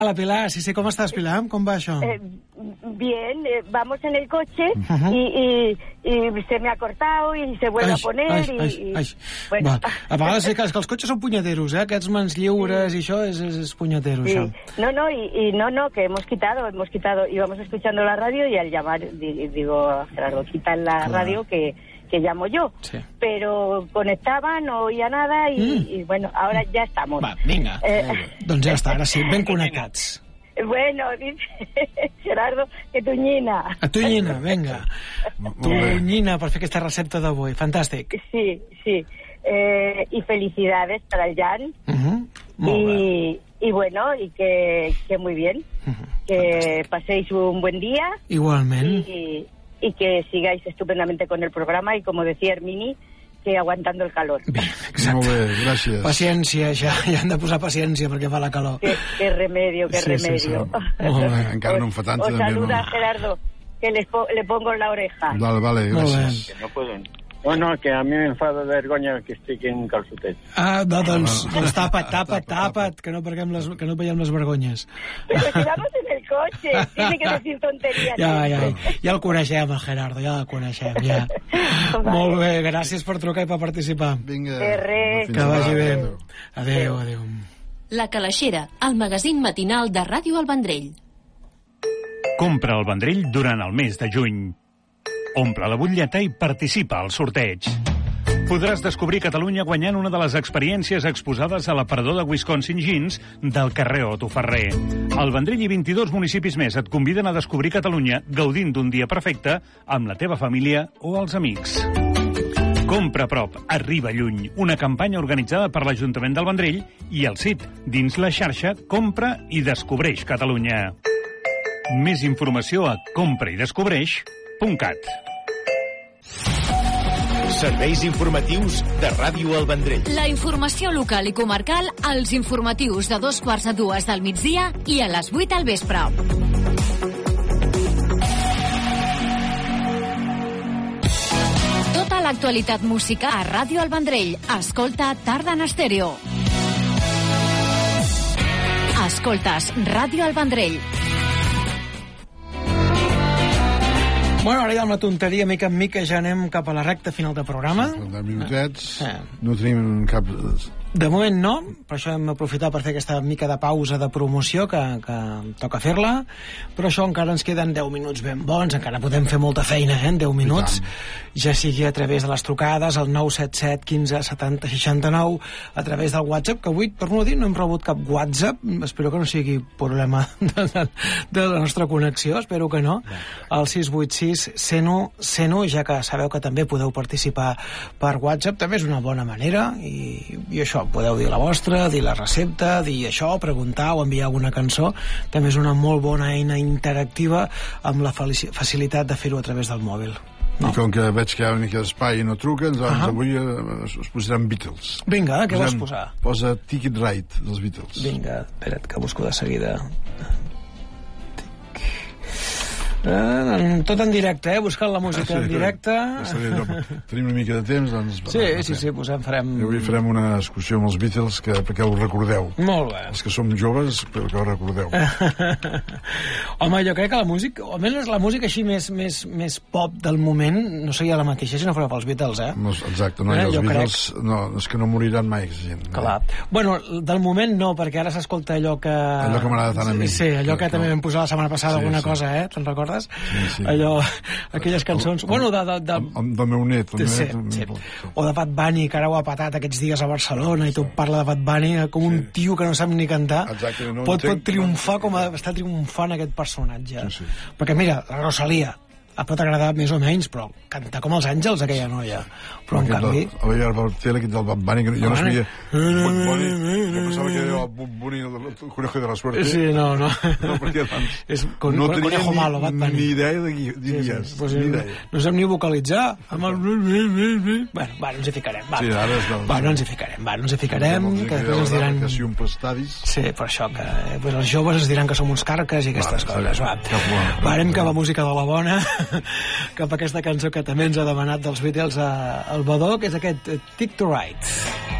Hola, Pilar. Sí, ¿cómo estás, Pilar? ¿Cómo va això? Bien, vamos en el coche y se me ha cortado y se vuelve a poner bueno. Va. A vegades sí que els cotxes són punyeteros, Aquests mans lliures i això és punyetero, sí. Això. No, que hemos quitado, íbamos escuchando la radio y al llamar, digo, Gerardo, quita la radio que llamo yo, sí. Pero conectaba, no oía nada y bueno, ahora ya estamos. Va, vinga. Doncs ja està, ara sí, ben connectats. Bueno, dice Gerardo que tunyina. A tunyina, vinga. Tunyina per fer aquesta recepta d'avui, fantàstic. Sí. Y felicidades para el Jan. Y bueno, y que muy bien. Que paséis un buen día. Igualment. Y que sigáis estupendamente con el programa y, como decía Hermini, que aguantando el calor. Bé, exacte. Molt bé, gràcies. Paciència, ja han de posar paciència perquè fa la calor. Qué remedio, qué remedio. Sí. Molt bé. Encara no em fa tanta. Os saluda Gerardo, que le pongo en la oreja. Vale, gràcies. Que no poden. No, que a mi em fa de vergonya que estic en calçotets. Doncs tapa't, que no veiem les vergonyes. Pero si vamos en el coche, tiene que decir tonterías. Ja el coneixem, el Gerardo, ja el coneixem, ja. Vale. Molt bé, gràcies per trucar i per participar. Vinga. Que vagi bé. Adéu. La Calaixera, el magazín matinal de Ràdio El Vendrell. Compra el Vendrell durant el mes de juny. Omple la butlleta i participa al sorteig. Podràs descobrir Catalunya guanyant una de les experiències exposades a l'aparador de Wisconsin Jeans del carrer Otto Ferrer. El Vendrell i 22 municipis més et conviden a descobrir Catalunya gaudint d'un dia perfecte amb la teva família o els amics. Compra a prop, arriba lluny. Una campanya organitzada per l'Ajuntament del Vendrell i el CIT, dins la xarxa Compra i Descobreix Catalunya. Més informació a compraidescobreix.cat. Serveis informatius de Ràdio El Vendrell. La informació local i comarcal als informatius de 2:45 del migdia i a les 8 al vespre. Tota l'actualitat musical a Ràdio El Vendrell. Escolta Tarda en Estèreo. Escoltes Ràdio El Vendrell. Bueno, ara ja amb la tonteria, mica en mica, ja anem cap a la recta final del programa. 10 minutets, no tenim cap... De moment no, per això hem aprofitat per fer aquesta mica de pausa de promoció que toca fer-la, però això encara ens queden 10 minuts ben bons, encara podem fer molta feina, en 10 minuts, ja sigui a través de les trucades, al 977 15 70 69, a través del WhatsApp, que avui, per no dir, no hem rebut cap WhatsApp, espero que no sigui problema de la nostra connexió, espero que no, al 686 101, ja que sabeu que també podeu participar per WhatsApp, també és una bona manera, i això, podeu dir la vostra, dir la recepta, dir això, preguntar o enviar alguna cançó. També és una molt bona eina interactiva amb la facilitat de fer-ho a través del mòbil. I com que veig que hi ha una mica d'espai i no truquen, doncs avui us posaran Beatles. Vinga, què vols posar? Posa Ticket Ride dels Beatles. Vinga, espera't que busco de seguida. Tot en directe, buscant la música en directe. Tenim una mica de temps, doncs... Sí, farem... Avui farem una excursió amb els Beatles perquè ho recordeu. Molt bé. Els que som joves, perquè ho recordeu. Home, jo crec que la música, almenys la música així més pop del moment, no seria la mateixa si no fos pels Beatles, Exacte, no, i els Beatles és que no moriran mai, gent. Clar. Bueno, del moment no, perquè ara s'escolta allò que... Allò que m'agrada tant a mi. Sí, allò que també vam posar la setmana passada alguna cosa, te'n recordes? Sí. Allò, aquelles cançons... Bueno, del meu net. Sí. O de Bad Bunny, que ara ho ha patat aquests dies a Barcelona i tot parla de Bad Bunny com un tio que no sap ni cantar. Exacte, pot triomfar com està triomfant aquest personatge. Sí. Perquè mira, la Rosalía et pot agradar més o menys, però cantar com els àngels aquella noia. Però en canvi... A veure, el aquest del Bad Bunny, jo no sabia... Jo pensava que era el Bad Bunny, el conejo de la suerte. Sí, no. No, perquè no tenia ni idea de guies. No sap ni vocalitzar. Bueno, ens hi ficarem. Sí, ara és... Bueno, ens hi ficarem, que després ens diran... Que si un pastadis... Sí, per això, que els joves ens diran que som uns carques i aquestes coses. Anem cap a música de la bona, cap a aquesta cançó que també ens ha demanat dels Beatles al Badó, que és aquest Ticket to Ride.